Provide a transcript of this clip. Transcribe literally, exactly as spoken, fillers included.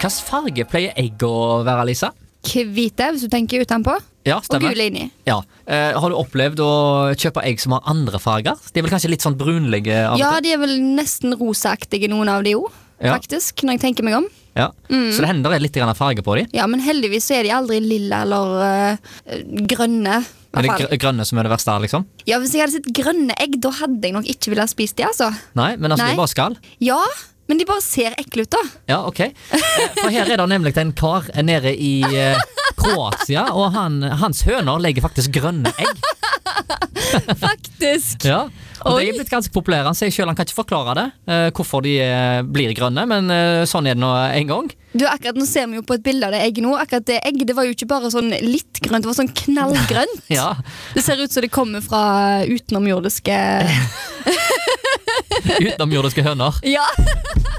Hvilken farge pleier egg å være, Lisa? Hvite, hvis du tenker utenpå. Ja, stemmer. Og gule inni. Ja. Eh, har du opplevd å kjøpe egg som har andre farger? De er vel kanskje litt sånn brunlige av og Ja, til? de er vel nesten rosaaktige, noen av de jo. Ja. Faktisk, når jeg tenker meg om. Ja. Så det hender det er litt grann farge på de. Ja, men heldigvis så er de aldri lilla eller øh, grønne. I Er det hvert fall. gr grønne som er det verste, liksom? Ja, hvis jeg hadde sett grønne egg, da hadde jeg nok ikke ville ha spist de, altså. Nei, men altså Nei. det er bare skall. Ja, men de bare ser ekle ut da. Ja, ok. Eh, For her er det nemlig en kar nede i eh, Kroatia, og han, hans høner legger faktisk grønne egg. Faktisk. Ja, og Oi. det er blitt ganske populære. Han sier selv han kan ikke forklare det, eh, hvorfor de eh, blir grønne, men eh, sånn er det nå en gang. Du, akkurat nå ser vi jo på et bilde av det egget nå. Akkurat det egget, det var jo ikke bare sånn litt grønt, det var sånn knallgrønt. Ja, Det ser ut som det kommer fra utenomjordiske utenomjordiske høner. Ja.